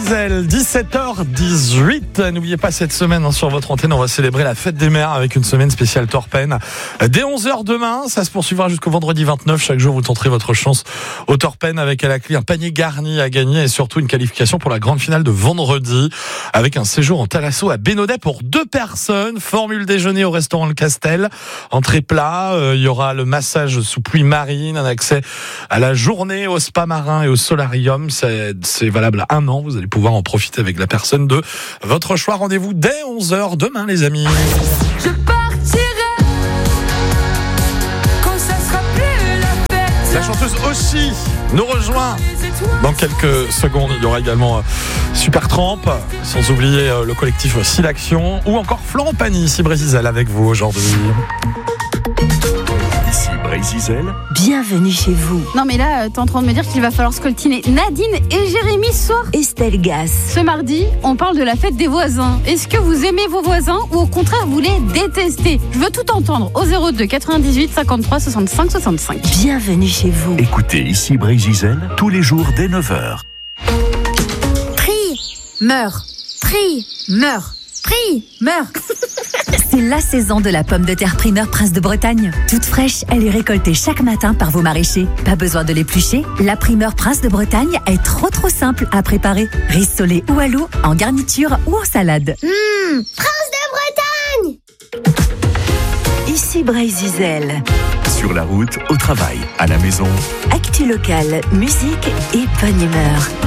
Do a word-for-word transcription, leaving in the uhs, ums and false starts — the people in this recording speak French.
Zizel, dix-sept heures dix-huit. N'oubliez pas cette semaine hein, sur votre antenne, on va célébrer la fête des mères avec une semaine spéciale Torpen. Dès onze heures demain, ça se poursuivra jusqu'au vendredi vingt-neuf. Chaque jour, vous tenterez votre chance au Torpen avec à la clé un panier garni à gagner et surtout une qualification pour la grande finale de vendredi avec un séjour en Thalasso à Bénodet pour deux personnes. Formule déjeuner au restaurant Le Castel. Entrée plat, euh, il y aura le massage sous pluie marine, un accès à la journée au spa marin et au solarium. C'est, c'est valable à un an. Vous allez pouvoir en profiter avec la personne de votre choix. Rendez-vous dès onze heures demain, les amis. Je partirai quand ça sera plus la fête. La chanteuse aussi nous rejoint dans quelques secondes. Il y aura également Super Tramp, sans oublier le collectif Silaction ou encore Florent Pagny, ici Brésil avec vous aujourd'hui. Ici Brésil. Bienvenue chez vous. Non mais là, t'es en train de me dire qu'il va falloir scoltiner Nadine et Jérémy ce soir. Estelle Gas. Ce mardi, on parle de la fête des voisins. Est-ce que vous aimez vos voisins ou au contraire vous les détestez? Je veux tout entendre au zéro deux quatre-vingt-dix-huit cinquante-trois soixante-cinq soixante-cinq. Bienvenue chez vous. Écoutez Ici Brésil tous les jours dès neuf heures. Prie, meurs, prie, meurs, prie, meurs. C'est la saison de la pomme de terre primeur Prince de Bretagne. Toute fraîche, elle est récoltée chaque matin par vos maraîchers. Pas besoin de l'éplucher. La primeur Prince de Bretagne est trop trop simple à préparer. Rissolée ou à l'eau, en garniture ou en salade. Mmh, Prince de Bretagne. Ici Brésil. Sur la route, au travail, à la maison. Actu locale, musique et bonne humeur.